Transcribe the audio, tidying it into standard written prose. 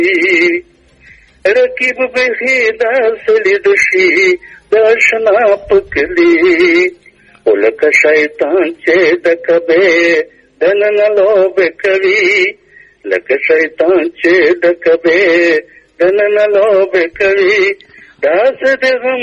رقیب بخی دا سلی دشی دا شنا پکلی ولک شیطان چه دکبه دنن لوب کوي لکه شیطان چې دکبه دنن لوب کوي دا څه د غم